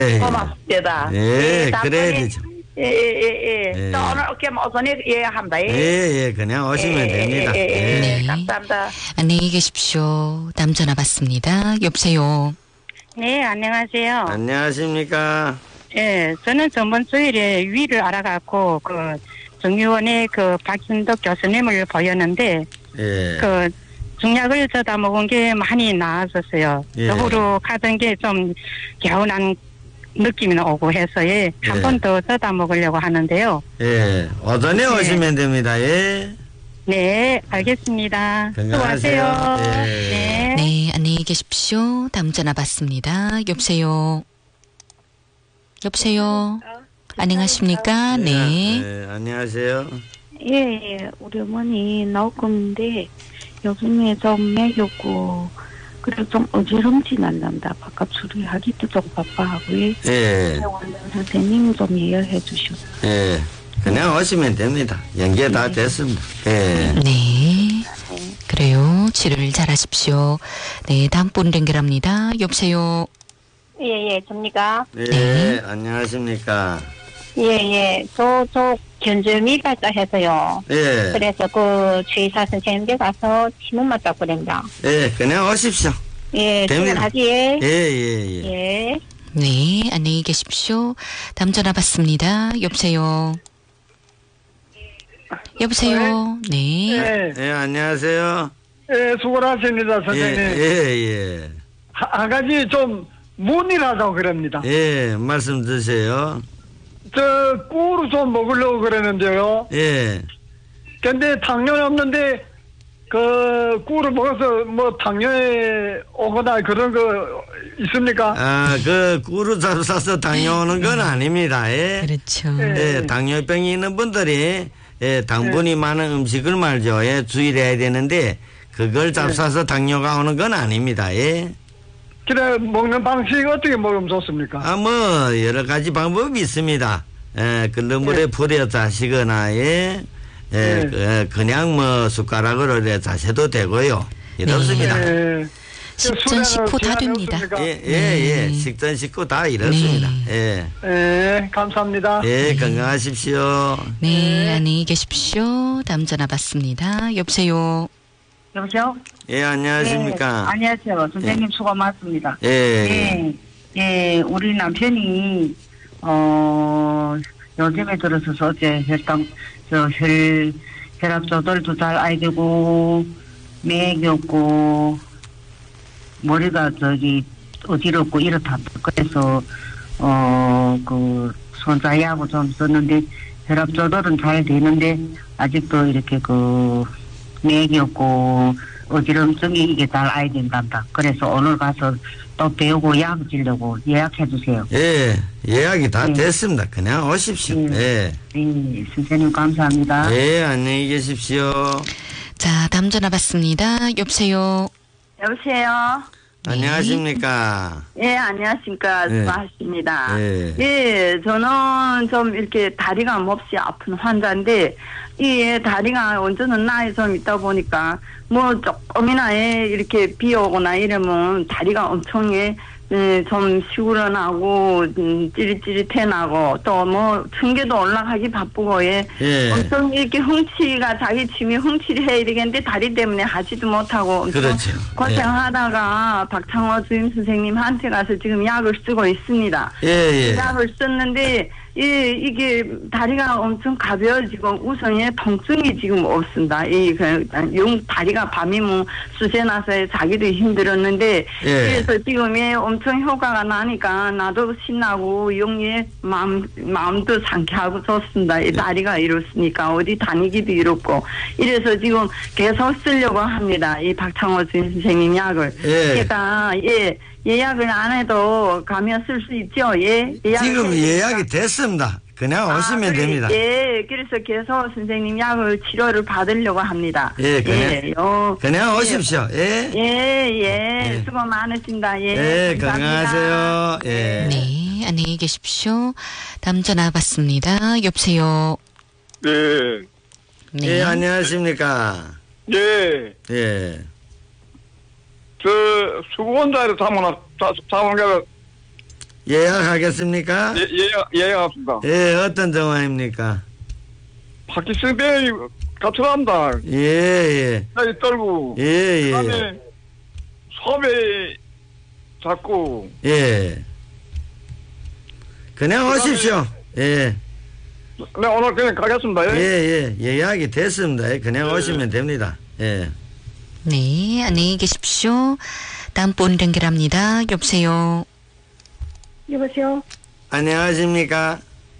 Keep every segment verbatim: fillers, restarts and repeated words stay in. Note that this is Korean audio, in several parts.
예. 고맙습니다. 예, 예, 그래야 답변이- 되죠. 예, 예, 예, 예. 예. 자, 오늘 어깨 오전에 예, 합니다. 예, 예. 예, 그냥 오시면 예, 됩니다. 예, 예, 예. 예. 네. 감사합니다. 안녕히 계십시오. 다음 전화 받습니다. 여보세요. 네, 안녕하세요. 안녕하십니까. 예, 저는 저번 주일에 위를 알아갖고, 그, 정의원의 그 박순덕 교수님을 보였는데, 예. 그, 중약을 저다 먹은 게 많이 나아졌어요. 예. 저후로 가던 게 좀 개운한 느낌이 오고 해서, 예, 한 예. 번 더 저다 먹으려고 하는데요. 예. 오전에 예. 오시면 됩니다. 예. 네, 알겠습니다. 건강하세요. 수고하세요. 예. 네. 네, 안녕히 계십시오. 다음 전화 받습니다. 여보세요. 여보세요. 안녕하십니까? 네. 예, 안녕하세요. 예, 예. 우리 어머니 나오건데 요즘에 좀 매겼고 그래서 좀 어지럼지 난단다. 바깥 처리하기도 좀 바빠하고요. 예. 원장 선생님 좀 이해해 주시오. 예. 그냥 오시면 됩니다. 연계 다 됐습니다. 예. 네. 그래요. 치료를 잘 하십시오. 네, 다음 분 연결합니다. 여보세요. 예, 예, 접니까? 예, 네. 안녕하십니까. 예, 예. 저, 저, 견점이 발달해서요. 예. 그래서 그, 최의사 선생님께 가서 침을 맞다고 그럽니다. 예, 그냥 오십시오. 예, 됩니다. 출근하지, 예. 예, 예, 예. 예. 네, 안녕히 계십시오. 다음 전화 받습니다. 여보세요. 여보세요. 네. 예, 예, 안녕하세요. 예, 수고하십니다, 예, 선생님. 예, 예. 한 가지 좀 문의라고 그럽니다. 예, 말씀 주세요. 저, 꿀을 좀 먹으려고 그러는데요. 예. 근데 당뇨 없는데, 그, 꿀을 먹어서 뭐 당뇨에 오거나 그런 거 있습니까? 아, 그, 꿀을 잡숴서 당뇨 오는 건 아닙니다. 예. 그렇죠. 예, 당뇨병이 있는 분들이, 예, 당분이 많은 음식을 말죠. 예, 주의를 해야 되는데, 그걸 잡숴서 당뇨가 오는 건 아닙니다. 예. 그래, 먹는 방식이 어떻게 먹으면 좋습니까? 아, 뭐, 여러 가지 방법이 있습니다. 예, 끓는 물에 불에 자시거나, 예, 예, 네. 그, 그냥 뭐, 숟가락으로 이렇게 자셔도 되고요. 이렇습니다. 예. 식전 식후 다 수량은 됩니다. 없습니까? 예, 예, 예. 네. 식전 식후 다 이렇습니다. 예. 예, 감사합니다. 예, 건강하십시오. 네, 안녕히 계십시오. 다음 전화 받습니다. 여보세요. 여보세요? 예, 안녕하십니까. 네, 안녕하세요. 선생님 수고 많습니다. 예. 예, 예, 우리 남편이, 어, 요즘에 들어서 어제 혈당, 저, 혈, 혈압 조절도 잘 안 되고, 맥이었고, 머리가 저기 어지럽고 이렇다. 그래서, 어, 그, 손자야하고 좀 썼는데, 혈압 조절은 잘 되는데, 아직도 이렇게 그, 맥이었고, 어지럼증이 이게 잘 아야 된단다. 그래서 오늘 가서 또 배우고 약 주려고 예약해 주세요. 예, 예약이 다 네. 됐습니다. 그냥 오십시오. 예. 네, 선생님 감사합니다. 예, 안녕히 계십시오. 자, 다음 전화 받습니다. 여보세요. 여보세요? 안녕하십니까. 예, 안녕하십니까. 네. 수고하십니다. 예. 예, 저는 좀 이렇게 다리가 몹시 아픈 환자인데, 이 다리가 완전은 나이 좀 있다 보니까, 뭐 조금이나 예, 이렇게 비 오거나 이러면 다리가 엄청 예, 예, 좀 시구러나고, 음, 찌릿찌릿해 나고, 또 뭐, 층계도 올라가기 바쁘고, 예. 예. 엄청 이렇게 흥치가 자기 취미 흥치를 해야 되겠는데, 다리 때문에 하지도 못하고, 엄청 그렇죠. 고생하다가 박창호 주임 선생님한테 가서 지금 약을 쓰고 있습니다. 예, 예. 약을 썼는데, 이, 이게 다리가 엄청 가벼워지고 우선에 통증이 지금 없습니다. 이, 그, 용 다리가 밤이면 수세나서 자기도 힘들었는데, 예. 그래서 지금 예, 엄청 효과가 나니까 나도 신나고 용의 마음, 마음도 상쾌하고 좋습니다. 이 다리가 이렇으니까 어디 다니기도 이렇고. 이래서 지금 계속 쓰려고 합니다. 이 박창호 주임 선생님 약을. 예. 제가, 예. 예약을 안 해도 가면 쓸 수 있죠. 예. 예약을 지금 해야 예약이 됐습니다. 그냥 아, 오시면 그래, 됩니다. 예, 그래서 계속 선생님 약을 치료를 받으려고 합니다. 예, 그냥, 예, 요, 그냥 오십시오. 예. 예, 예, 예. 수고 많으십니다. 예, 예, 감사합니다. 건강하세요. 예. 네, 안녕히 계십시오. 다음 전화 받습니다. 여보세요. 네. 네. 예, 안녕하십니까. 예. 예. 저, 수구원자를 담아놔, 담아가 예약하겠습니까? 예, 예약, 예약합니다. 예, 어떤 정화입니까? 파키스탄에 가출한다. 예, 예. 나이 떨고. 예, 예. 그다음에 소매 잡고. 예. 그냥 오십시오. 예. 네, 오늘 그냥 가겠습니다. 예, 예. 예. 예약이 됐습니다. 그냥 예. 오시면 됩니다. 예. 네, 안녕히 계십시오. 다음 분 연결합니다. 여보세요. 여보세요? 안녕하십니까?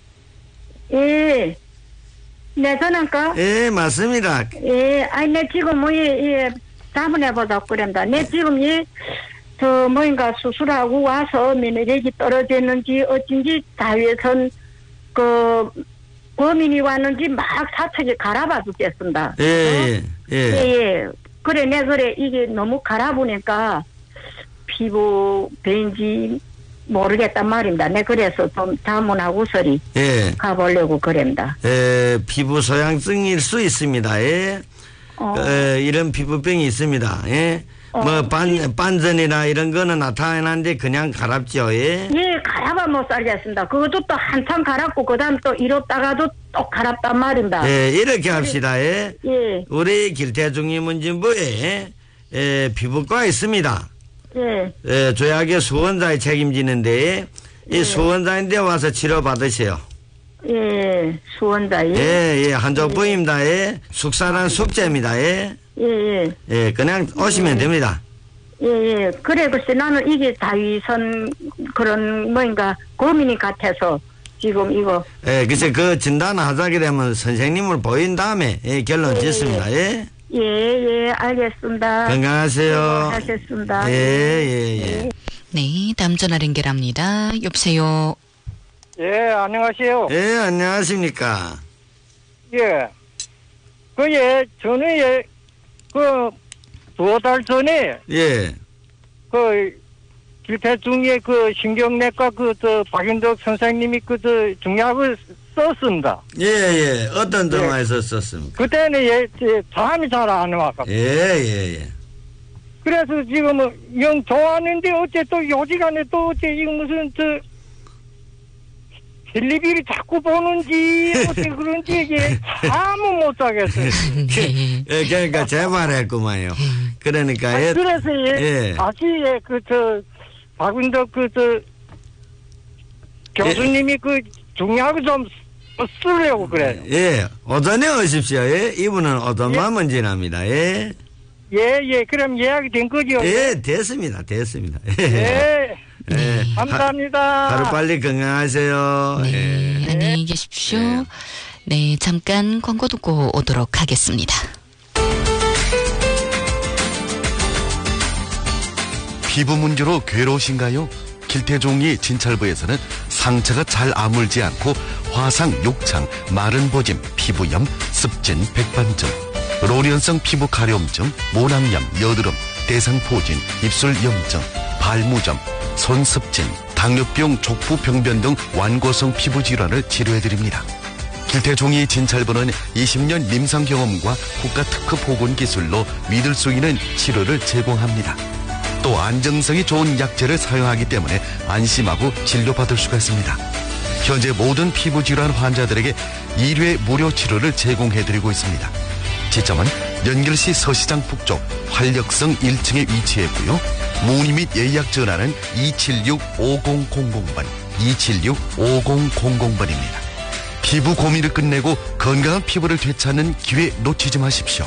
예. 내 전화인가? 예, 맞습니다. 예, 아니, 내 지금 뭐, 예, 예, 답은해보자, 그런다. 내 지금, 예, 저, 뭐인가 수술하고 와서 면역력이 떨어졌는지, 어쩐지 다위에선, 그, 범인이 왔는지 막 사측에 갈아봐 주겠습니다. 예, 예, 예, 예. 예. 그래, 내 그래, 이게 너무 갈아보니까 피부 벤지 모르겠단 말입니다. 내 그래서 좀 자문하고서리 예. 가보려고 그럽니다. 에, 피부 소양증일 수 있습니다. 예. 어. 에, 이런 피부병이 있습니다. 예. 어. 뭐, 반, 반전이나 이런 거는 나타나는데 그냥 갈압죠. 예. 예, 갈아봐 못 살겠습니다. 그것도 또 한참 갈았고, 그 다음 또 이렇다가도 또 갈았단 말입니다. 예, 이렇게 합시다. 예. 예, 우리 길태중이문진부에 에, 피부과 있습니다. 예, 에, 조약의 수원자에 책임지는데 이 수원자인데 와서 치료 받으세요. 예, 수원자, 예, 예, 예, 한족부입니다. 예. 숙사란 숙제입니다. 예. 예, 예, 예, 그냥 오시면 됩니다. 예, 예. 그래, 글쎄, 나는 이게 자위선 그런 뭐인가 고민이 같아서 지금 이거. 예, 글쎄 그 진단 하자게 되면 선생님을 보인 다음에 예, 결론 짓습니다. 예. 예, 예, 알겠습니다. 건강하세요. 하겠습니다. 예, 예, 예. 네, 다음 전화 연결합니다. 여보세요. 예, 안녕하세요. 예, 안녕하십니까. 예. 그, 예, 전에, 예, 그, 두어 달 전에, 예. 그, 길태중에 그 신경내과 그, 저, 박인덕 선생님이 그, 저, 중약을 썼습니다. 예, 예. 어떤 정화에서 썼습니까? 그때는 예, 예, 잠이 잘 안 와가. 예, 예, 예. 그래서 지금은 영 좋았는데 어째 또 요지간에 또 어째 이거 무슨 저 텔레비를 자꾸 보는지 어째 그런지 이게 참은 못 자겠어요. 네. 예, 그러니까 재발했구만요. 그러니까 아, 예. 그래서 예, 예. 다시 예, 그 저 박은덕 그 저 교수님이 그 중요하고 좀 쓰려고 그래요. 예, 오전에 오십시오. 예, 이분은 오전만 먼지납니다. 예, 예, 예, 그럼 예약이 된 거죠? 예, 됐습니다. 됐습니다. 예, 예. 감사합니다. 하루 빨리 건강하세요. 네, 예. 안녕히 계십시오. 예. 네, 잠깐 광고 듣고 오도록 하겠습니다. 피부 문제로 괴로우신가요? 길태종이 진찰부에서는 상처가 잘 아물지 않고 화상, 욕창, 마른 보짐, 피부염, 습진, 백반증, 로련성 피부 가려움증, 모낭염, 여드름, 대상포진, 입술 염증, 발무점, 손습진, 당뇨병, 족부 병변 등 완고성 피부 질환을 치료해드립니다. 길태종이 진찰부는 이십 년 임상 경험과 국가 특허 보건 기술로 믿을 수 있는 치료를 제공합니다. 또 안정성이 좋은 약재를 사용하기 때문에 안심하고 진료받을 수가 있습니다. 현재 모든 피부질환 환자들에게 일 회 무료 치료를 제공해드리고 있습니다. 지점은 연결시 서시장 북쪽 활력성 일 층에 위치해 있고요. 문의 및 예약 전화는 이칠육 오공공공 번, 이칠육 오공공공 번입니다. 피부 고민을 끝내고 건강한 피부를 되찾는 기회 놓치지 마십시오.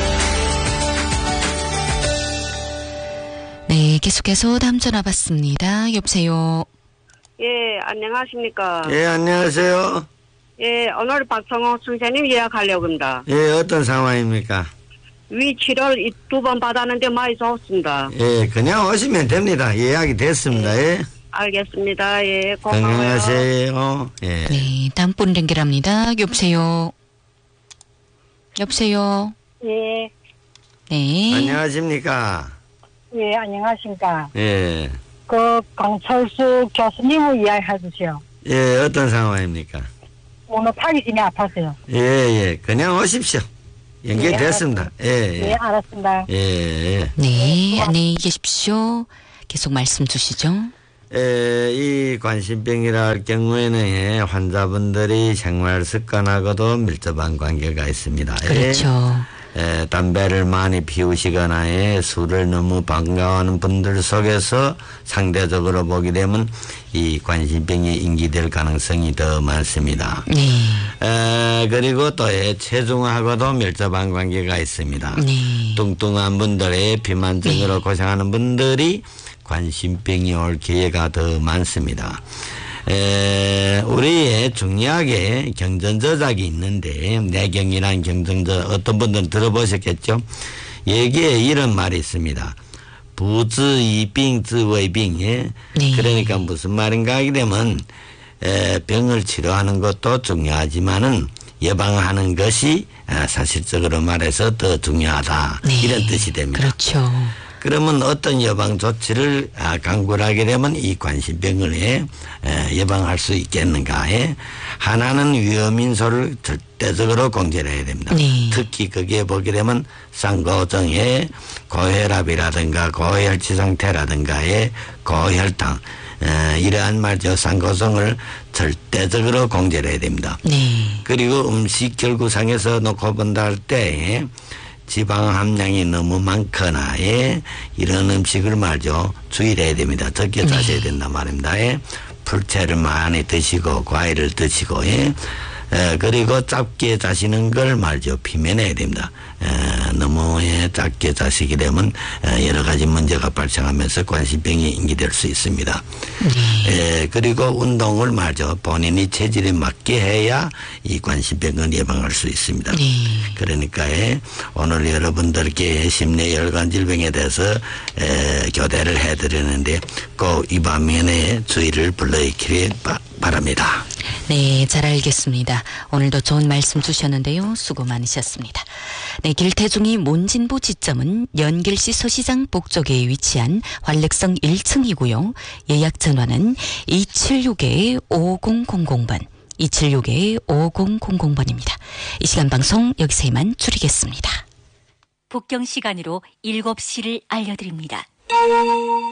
네, 계속해서 다음 전화 받습니다. 여보세요. 예, 안녕하십니까. 예, 안녕하세요. 예, 오늘 박성호 선생님 예약하려고 합니다. 예, 어떤 상황입니까? 위 치료를 두 번 받았는데 많이 좋습니다. 예, 그냥 오시면 됩니다. 예약이 됐습니다. 예. 알겠습니다. 예, 고마워요. 건강하세요. 예. 네, 다음 분 연결합니다. 여보세요. 여보세요. 예, 네. 안녕하십니까? 예, 안녕하십니까. 예. 그, 강철수 교수님을 이야기해 주세요. 예, 어떤 상황입니까? 오늘 타기심이 아팠어요. 예, 예. 그냥 오십시오. 연결됐습니다. 예, 예, 예. 알았습니다. 예, 예. 네, 안녕히 계십시오. 계속 말씀 주시죠. 에, 이 관심병이라 할 경우에는 예, 환자분들이 생활 습관하고도 밀접한 관계가 있습니다. 예. 그렇죠. 에, 담배를 많이 피우시거나 에, 술을 너무 반가워하는 분들 속에서 상대적으로 보게 되면 이 관심병이 인기될 가능성이 더 많습니다. 네. 에, 그리고 또 에, 체중하고도 밀접한 관계가 있습니다. 네. 뚱뚱한 분들의 비만증으로 네. 고생하는 분들이 관심병이 올 기회가 더 많습니다. 에, 우리의 중요하게 경전저작이 있는데 내경이란 경전저 어떤 분들은 들어보셨겠죠? 여기에 이런 말이 있습니다. 부즈이빙즈웨이빙 예? 네. 그러니까 무슨 말인가 하게 되면 에, 병을 치료하는 것도 중요하지만은 예방하는 것이 아, 사실적으로 말해서 더 중요하다. 네. 이런 뜻이 됩니다. 그렇죠. 그러면 어떤 예방 조치를 강구를 하게 되면 이 관심병을 예방할 수 있겠는가? 하나는 위험인소를 절대적으로 공제를 해야 됩니다. 네. 특히 거기에 보게 되면 쌍고정의 고혈압이라든가 고혈치 상태라든가의 고혈당 이러한 말죠. 쌍고정을 절대적으로 공제를 해야 됩니다. 네. 그리고 음식 결구상에서 놓고 본다 할 때 지방 함량이 너무 많거나 예, 이런 음식을 말죠 주의를 해야 됩니다. 적게 자셔야 된단 말입니다. 예. 풀채를 많이 드시고 과일을 드시고 예. 에, 그리고 짧게 자시는 걸 말죠 피면해야 됩니다. 에, 너무 예, 짧게 자시게 되면 에, 여러 가지 문제가 발생하면서 관심병이 인기될 수 있습니다. 네. 에, 그리고 운동을 말죠 본인이 체질에 맞게 해야 이 관심병을 예방할 수 있습니다. 네. 그러니까 예, 오늘 여러분들께 심내혈관 질병에 대해서 에, 교대를 해드리는데 꼭 이 방면에 주의를 불러일으키길 바랍니다. 네, 잘 알겠습니다. 오늘도 좋은 말씀 주셨는데요. 수고 많으셨습니다. 네, 길태중이 몬진보 지점은 연길시 서시장 북쪽에 위치한 활력성 일 층이고요. 예약 전화는 이칠육 오공공공 번, 이칠육 오공공공 번입니다. 이 시간 방송 여기서 이만 줄이겠습니다. 북경 시간으로 일곱 시를 알려드립니다.